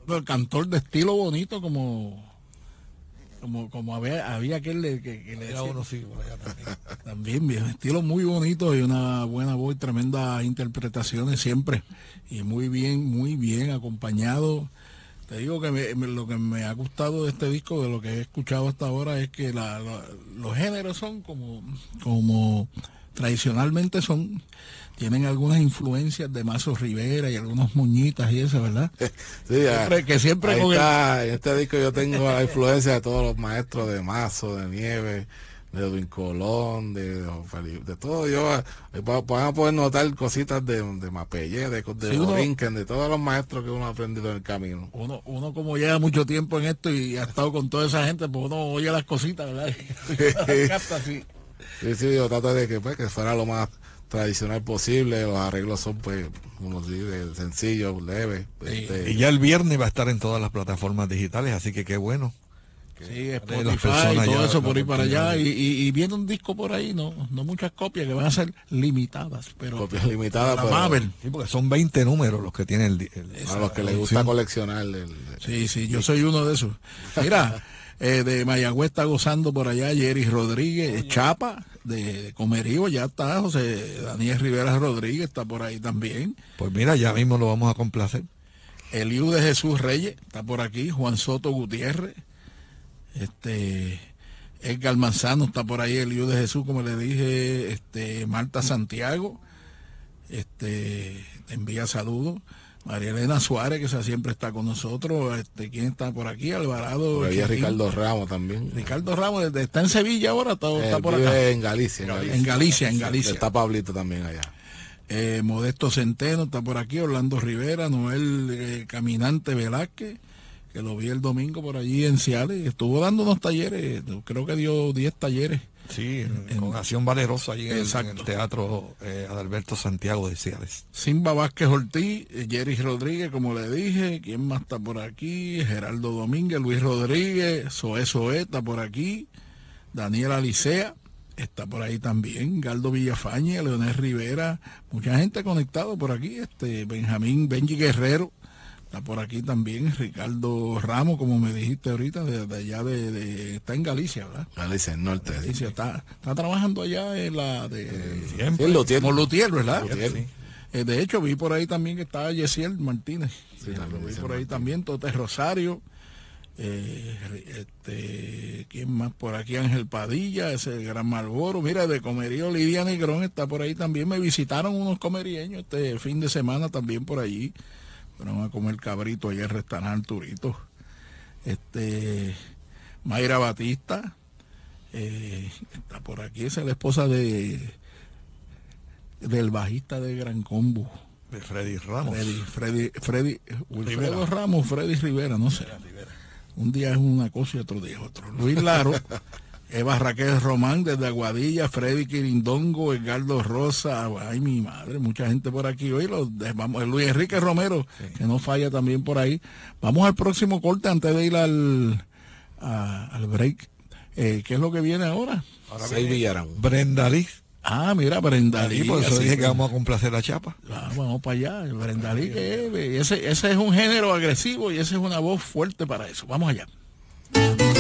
Pero cantor de estilo bonito como había aquel que le decía. Uno sí, por allá También, bien, estilo muy bonito y una buena voz, tremendas interpretaciones siempre. Y muy bien acompañado. Te digo que lo que me ha gustado de este disco, de lo que he escuchado hasta ahora, es que los géneros son como tradicionalmente tienen algunas influencias de Mazo Rivera y algunos moñitas y eso, ¿verdad? Sí, siempre ahí está, en este disco yo tengo la influencia de todos los maestros de Mazo, de Nieves, de Edwin Colón, de todo. Van a poder notar cositas de Mapellé, de Borinquen, de todos los maestros que uno ha aprendido en el camino. Uno como lleva mucho tiempo en esto y ha estado con toda esa gente, pues uno oye las cositas, ¿verdad? Sí, yo trato de que fuera lo más tradicional posible. Los arreglos son pues como de sencillos, leves. Y ya el viernes va a estar en todas las plataformas digitales, así que qué bueno. Sí, Spotify y todo eso por ahí para allá. Y viene un disco por ahí, no muchas copias que van a ser limitadas, pero copias limitadas para Mabel. Sí, porque son 20 números los que tiene a los que les gusta coleccionar. Sí, yo soy uno de esos. Mira, de Mayagüez está gozando por allá Jerry Rodríguez, Chapa, de Comerío, ya está José Daniel Rivera Rodríguez, está por ahí también. Pues mira, ya mismo lo vamos a complacer. Eliú de Jesús Reyes está por aquí, Juan Soto Gutiérrez, Edgar Manzano está por ahí, Eliú de Jesús, como le dije, Marta Santiago, te envía saludos. María Elena Suárez, que siempre está con nosotros. ¿Quién está por aquí? Alvarado. Por ahí Ricardo Ramos también. Ricardo Ramos, está en Sevilla ahora, está por acá. En Galicia. En Galicia. Está Pablito también allá. Modesto Centeno está por aquí, Orlando Rivera, Noel Caminante Velázquez, que lo vi el domingo por allí en Ciales. Estuvo dando unos talleres, creo que dio 10 talleres. Sí, con Acción Valerosa allí en el Teatro Adalberto Santiago de Ciales. Simba Vázquez Ortiz, Jerry Rodríguez, como le dije. ¿Quién más está por aquí? Geraldo Domínguez, Luis Rodríguez, Zoé está por aquí. Daniela Licea está por ahí también. Galdo Villafañe, Leonel Rivera. Mucha gente conectado por aquí. Benji Guerrero está por aquí también. Ricardo Ramos, como me dijiste ahorita, de allá está en Galicia, ¿verdad? Galicia, el norte. Galicia, está trabajando allá en la Lutier, ¿verdad? Lutier. Sí. De hecho, vi por ahí también que está Yesiel Martínez. Sí, lo vi por ahí Martínez. También, Tote Rosario. ¿Quién más por aquí? Ángel Padilla, ese gran Malboro. Mira, de Comerío, Lidia Negrón está por ahí también. Me visitaron unos comerieños este fin de semana también por allí. Fueron a comer cabrito allá en el restaurante Arturito. Mayra Batista está por aquí, esa es la esposa del bajista de Gran Combo. De Freddy Ramos. Wilfredo Ramos, Freddy Rivera, no sé. Un día es una cosa y otro día es otro. Luis Laro, Eva Raquel Román desde Aguadilla, Freddy Quirindongo, Edgardo Rosa, ay mi madre, mucha gente por aquí. Hoy Luis Enrique Romero, sí, que no falla también por ahí. Vamos al próximo corte antes de ir al break. ¿Qué es lo que viene ahora? Ahora Villarán. Brenda Lee. Mira, Brenda Lee. Por eso dije que vamos a complacer la Chapa. Vamos para allá. Brenda Lee, ese es un género agresivo y esa es una voz fuerte para eso. Vamos allá.